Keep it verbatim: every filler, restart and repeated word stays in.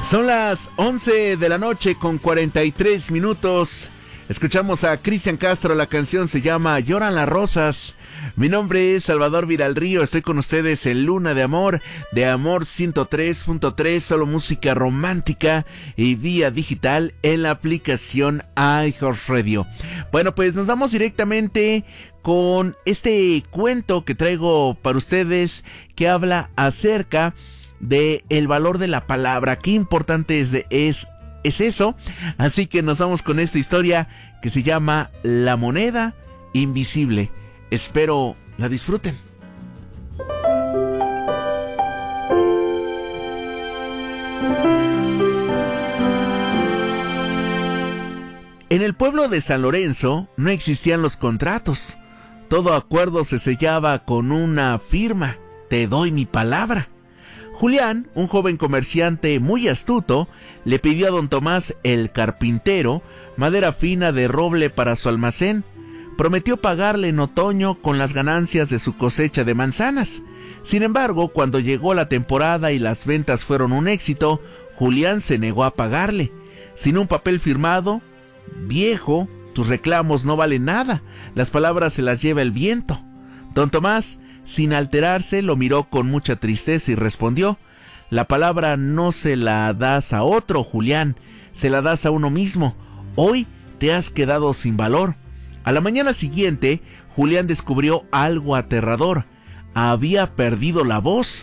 Son las once de la noche con cuarenta y tres minutos. Escuchamos a Cristian Castro, la canción se llama Lloran las Rosas. Mi nombre es Salvador Viralrío, estoy con ustedes en Luna de Amor, de Amor ciento tres punto tres, solo música romántica y vía digital en la aplicación iHeartRadio. Bueno, pues nos vamos directamente con este cuento que traigo para ustedes, que habla acerca de el valor de la palabra. Qué importante es, de, es, es eso. Así que nos vamos con esta historia que se llama La moneda invisible. Espero la disfruten. En el pueblo de San Lorenzo no existían los contratos. Todo acuerdo se sellaba con una firma: te doy mi palabra. Julián, un joven comerciante muy astuto, le pidió a don Tomás el carpintero madera fina de roble para su almacén. Prometió pagarle en otoño con las ganancias de su cosecha de manzanas. Sin embargo, cuando llegó la temporada y las ventas fueron un éxito, Julián se negó a pagarle. Sin un papel firmado: viejo, tus reclamos no valen nada, las palabras se las lleva el viento. Don Tomás, sin alterarse, lo miró con mucha tristeza y respondió: la palabra no se la das a otro, Julián, se la das a uno mismo. Hoy te has quedado sin valor. A la mañana siguiente, Julián descubrió algo aterrador: había perdido la voz.